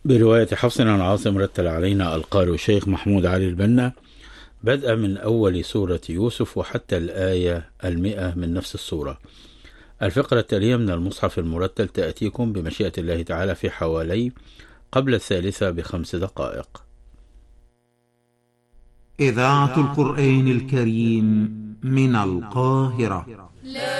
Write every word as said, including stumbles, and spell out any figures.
برواية حفص عن عاصم رتل علينا القارئ الشيخ محمود علي البنا، بدءا من أول سورة يوسف وحتى الآية المئة من نفس السورة. الفقرة التالية من المصحف المرتل تأتيكم بمشيئة الله تعالى في حوالي قبل الثالثة بخمس دقائق. إذاعة القرآن الكريم من القاهرة.